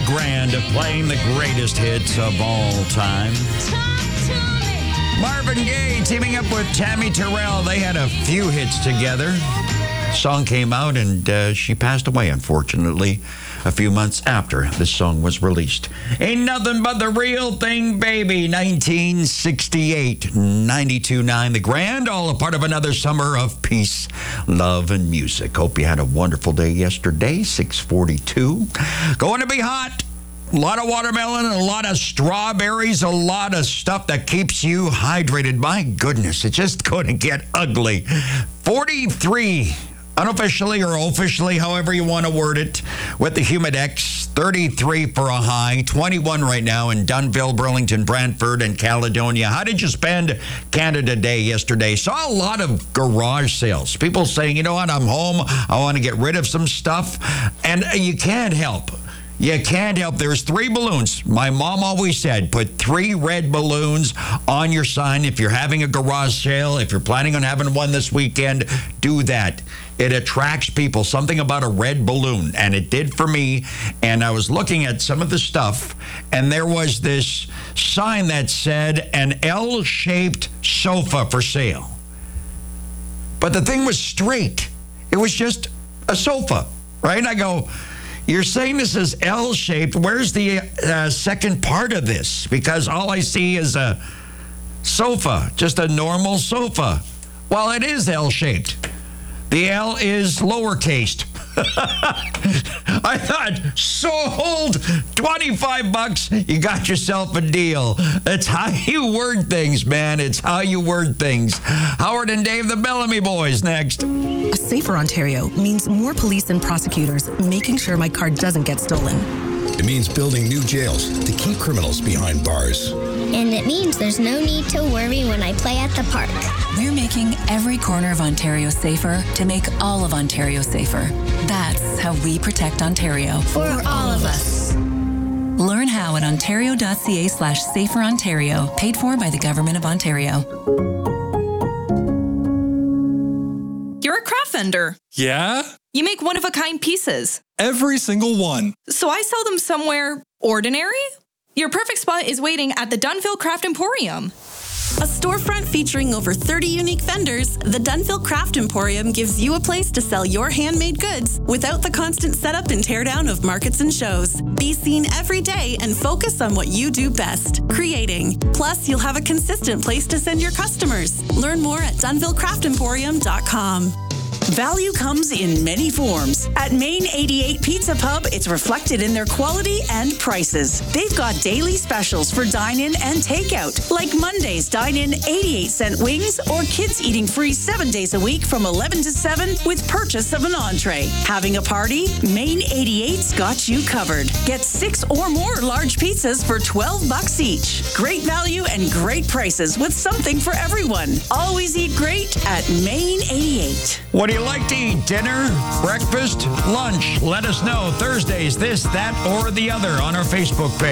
Grand playing the greatest hits of all time. Marvin Gaye teaming up with Tammy Terrell. They had a few hits together. Song came out and she passed away, unfortunately, a few months after the song was released. Ain't Nothing But the Real Thing, Baby, 1968, 92.9 The Grand, all a part of another summer of peace, love, and music. Hope you had a wonderful day yesterday, 6:42. Going to be hot. A lot of watermelon, a lot of strawberries, a lot of stuff that keeps you hydrated. My goodness, it's just going to get ugly. 43, unofficially or officially, however you want to word it, with the Humidex. 33 for a high, 21 right now in Dunnville, Burlington, Brantford, and Caledonia. How did you spend Canada Day yesterday? Saw a lot of garage sales. People saying, you know what, I'm home, I want to get rid of some stuff. And you can't help. You can't help. There's 3 balloons. My mom always said, put 3 red balloons on your sign. If you're having a garage sale, if you're planning on having one this weekend, do that. It attracts people. Something about a red balloon. And it did for me. And I was looking at some of the stuff, and there was this sign that said an L-shaped sofa for sale. But the thing was straight. It was just a sofa, right? And I go, you're saying this is L-shaped. Where's the second part of this? Because all I see is a sofa, just a normal sofa. Well, it is L-shaped. The L is lowercased. I thought, sold, $25. You got yourself a deal. It's how you word things, man. It's how you word things. Howard and Dave, the Bellamy Boys, next. A safer Ontario means more police and prosecutors making sure my car doesn't get stolen. It means building new jails to keep criminals behind bars. And it means there's no need to worry when I play at the park. We're making every corner of Ontario safer to make all of Ontario safer. That's how we protect Ontario. For all of us. Learn how at ontario.ca/saferontario, paid for by the Government of Ontario. You're a craft vendor. Yeah? You make one-of-a-kind pieces. Every single one. So I sell them somewhere ordinary? Your perfect spot is waiting at the Dunnville Craft Emporium. A storefront featuring over 30 unique vendors, the Dunnville Craft Emporium gives you a place to sell your handmade goods without the constant setup and teardown of markets and shows. Be seen every day and focus on what you do best, creating. Plus, you'll have a consistent place to send your customers. Learn more at DunnvilleCraftEmporium.com. Value comes in many forms. At Main 88 Pizza Pub, it's reflected in their quality and prices. They've got daily specials for dine-in and takeout, like Monday's dine-in 88-cent wings or kids eating free 7 days a week from 11 to 7 with purchase of an entree. Having a party? Main 88's got you covered. Get 6 or more large pizzas for $12 each. Great value and great prices with something for everyone. Always eat great at Main 88. What do you like to eat? Dinner, breakfast, lunch? Let us know. Thursdays, this, that, or the other on our Facebook page.